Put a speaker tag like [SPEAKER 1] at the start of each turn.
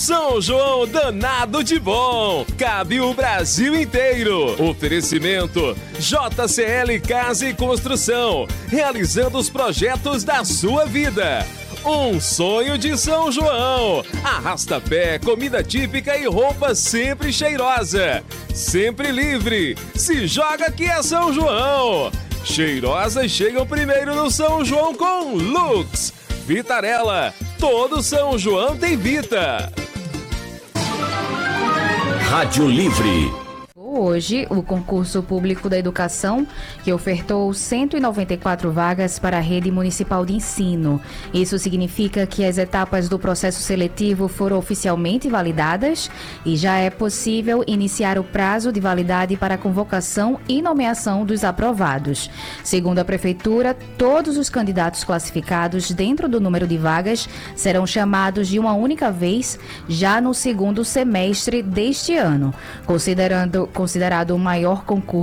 [SPEAKER 1] São João danado de bom, cabe o Brasil inteiro. Oferecimento JCL Casa e Construção, realizando os projetos da sua vida. Um sonho de São João. Arrasta-pé, comida típica e roupa sempre cheirosa. Sempre livre. Se joga que é São João. Cheirosas chegam primeiro no São João com Lux. Vitarella. Todo São João tem Vita.
[SPEAKER 2] Rádio Livre.
[SPEAKER 3] Hoje, o concurso público da educação, que ofertou 194 vagas para a rede municipal de ensino. Isso significa que as etapas do processo seletivo foram oficialmente validadas e já é possível iniciar o prazo de validade para a convocação e nomeação dos aprovados. Segundo a Prefeitura, todos os candidatos classificados dentro do número de vagas serão chamados de uma única vez já no segundo semestre deste ano, considerado o maior concurso